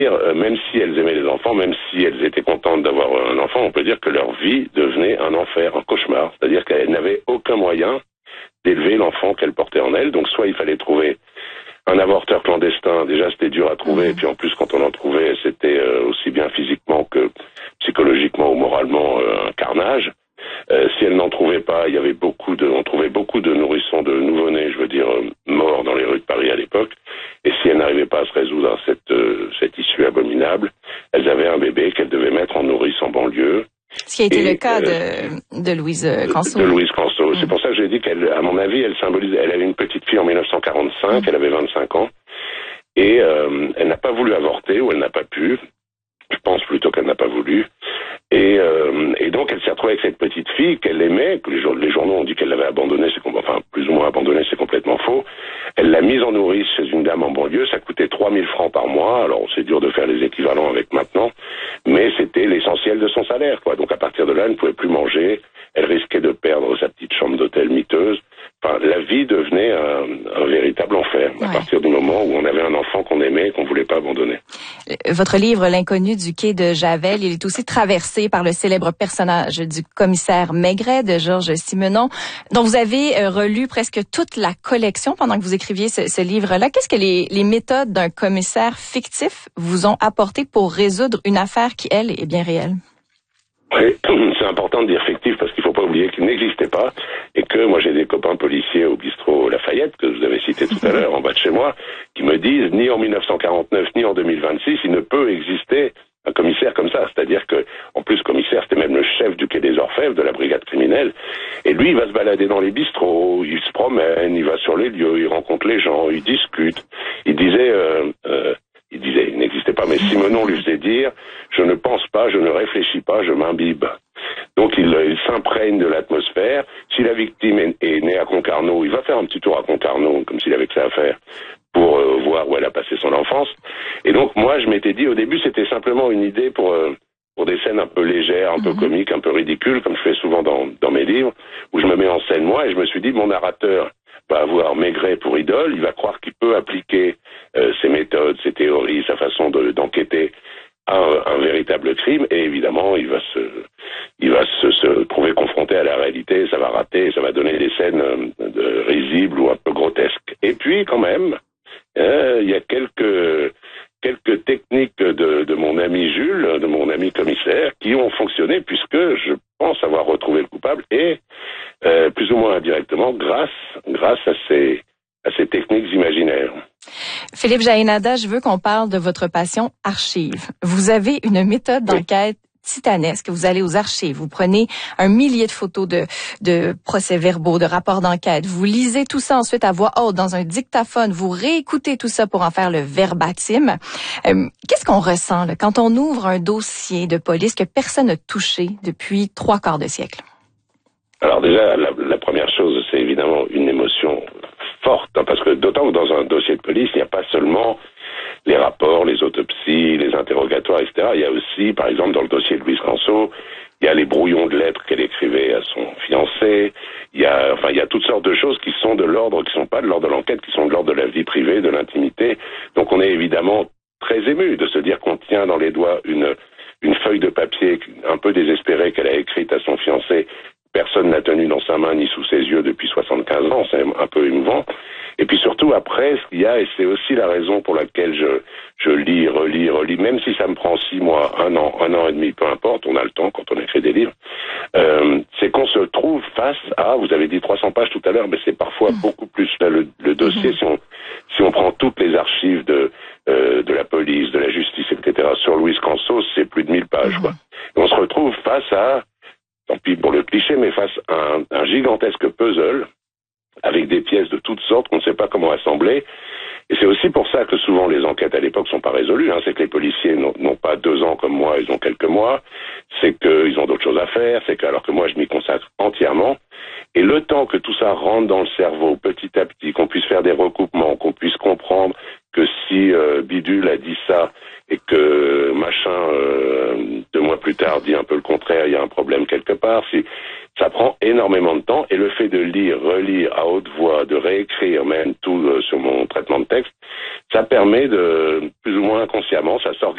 même si elles aimaient les enfants, même si elles étaient contentes d'avoir un enfant, on peut dire que leur vie devenait un enfer, un cauchemar. C'est-à-dire qu'elles n'avaient aucun moyen d'élever l'enfant qu'elles portaient en elles. Donc soit il fallait trouver un avorteur clandestin, déjà c'était dur à trouver, et puis en plus quand on en trouvait, c'était aussi bien physiquement que psychologiquement ou moralement un carnage. Si elles n'en trouvaient pas, on trouvait beaucoup de nourrissons de nouveau-nés, je veux dire, morts dans les rues de Paris à l'époque. Et si elles n'arrivaient pas à se résoudre à cette issue abominable, elles avaient un bébé qu'elles devaient mettre en nourrice en banlieue. Ce qui a été le cas de Louise Canceau. De Louise Canceau. C'est pour ça que j'ai dit qu'elle, à mon avis, elle avait une petite fille en 1945, elle avait 25 ans, et elle n'a pas voulu avorter, ou elle n'a pas pu. Je pense plutôt qu'elle n'a pas voulu. Et donc elle s'est retrouvée avec cette petite fille qu'elle aimait, que les journaux ont dit qu'elle l'avait abandonnée, enfin plus ou moins abandonnée, c'est complètement faux. Elle l'a mise en nourrice chez une dame en banlieue, ça coûtait 3000 francs par mois, alors c'est dur de faire les équivalents avec maintenant, mais c'était l'essentiel de son salaire, quoi. Donc à partir de là, elle ne pouvait plus manger, elle risquait de perdre sa petite chambre d'hôtel miteuse. Enfin, la vie devenait un véritable enfer, à partir du moment où on avait un enfant qu'on aimait et qu'on voulait pas abandonner. Votre livre, L'inconnu du quai de Javel, il est aussi traversé par le célèbre personnage du commissaire Maigret de Georges Simenon, dont vous avez relu presque toute la collection pendant que vous écriviez ce livre-là. Qu'est-ce que les méthodes d'un commissaire fictif vous ont apporté pour résoudre une affaire qui, elle, est bien réelle? Oui, c'est important de dire fictif parce qu'il faut pas oublier qu'il n'existait pas et que moi j'ai des copains policiers au bistrot Lafayette que vous avez cité tout à l'heure en bas de chez moi qui me disent ni en 1949 ni en 2026 il ne peut exister un commissaire comme ça, c'est-à-dire que en plus commissaire c'était même le chef du quai des Orfèvres de la brigade criminelle et lui il va se balader dans les bistrots, il se promène, il va sur les lieux, il rencontre les gens, il discute. Il disait il n'existait pas, mais Simenon lui faisait dire « Je ne pense pas, je ne réfléchis pas, je m'imbibe ». Donc il s'imprègne de l'atmosphère. Si la victime est née à Concarneau, il va faire un petit tour à Concarneau, comme s'il avait que ça à faire, pour voir où elle a passé son enfance. Et donc moi, je m'étais dit, au début, c'était simplement une idée pour des scènes un peu légères, un peu comiques, un peu ridicules, comme je fais souvent dans mes livres, où je me mets en scène moi, et je me suis dit, mon narrateur va avoir Maigret pour idole, il va croire qu'il peut appliquer ses méthodes, ses théories, sa façon d'enquêter à un véritable crime, et évidemment il va se trouver confronté à la réalité, ça va rater, ça va donner des scènes risibles ou un peu grotesques. Et puis quand même, il y a quelques techniques de mon ami Jules, de mon ami commissaire, qui ont fonctionné puisque je pense avoir retrouvé le coupable et plus ou moins indirectement grâce à ces techniques imaginaires. Philippe Jaénada, je veux qu'on parle de votre passion archive. Vous avez une méthode d'enquête titanesque. Vous allez aux archives, vous prenez un millier de photos de procès-verbaux, de rapports d'enquête. Vous lisez tout ça ensuite à voix haute dans un dictaphone. Vous réécoutez tout ça pour en faire le verbatim. Qu'est-ce qu'on ressent là, quand on ouvre un dossier de police que personne n'a touché depuis 3/4 de siècle? Alors déjà, la première chose, c'est évidemment une émotion forte, hein, parce que d'autant que dans un dossier de police, il n'y a pas seulement les rapports, les autopsies, les interrogatoires, etc. Il y a aussi, par exemple, dans le dossier de Louise Canceau, il y a les brouillons de lettres qu'elle écrivait à son fiancé. Il y a toutes sortes de choses qui sont de l'ordre, qui sont pas de l'ordre de l'enquête, qui sont de l'ordre de la vie privée, de l'intimité. Donc on est évidemment très ému de se dire qu'on tient dans les doigts une feuille de papier un peu désespérée qu'elle a écrite à son fiancé. Personne n'a tenu dans sa main ni sous ses yeux depuis 75 ans, c'est un peu émouvant. Et puis surtout après, ce qu'il y a, et c'est aussi la raison pour laquelle je lis, relis, même si ça me prend 6 mois, un an et demi, peu importe, on a le temps quand on écrit des livres, c'est qu'on se trouve face à, vous avez dit 300 pages tout à l'heure, mais c'est parfois beaucoup plus. Là, le dossier, si on prend toutes les archives de la police, de la justice, etc., sur Louise Canceau, c'est plus de 1000 pages, quoi. Et on se retrouve face à, tant pis pour le cliché, mais face à un gigantesque puzzle avec des pièces de toutes sortes qu'on ne sait pas comment assembler. Et c'est aussi pour ça que souvent les enquêtes à l'époque sont pas résolues. C'est que les policiers n'ont pas 2 ans comme moi, ils ont quelques mois. C'est qu'ils ont d'autres choses à faire. C'est que alors que moi je m'y consacre entièrement. Et le temps que tout ça rentre dans le cerveau petit à petit, qu'on puisse faire des recoupements, qu'on puisse comprendre que si Bidule a dit ça et que machin 2 mois plus tard dit un peu le contraire, il y a un problème quelque part. Ça prend énormément de temps et le fait de lire, relire à haute voix, de réécrire même tout sur mon traitement de texte, ça permet de plus ou moins inconsciemment, ça s'organise.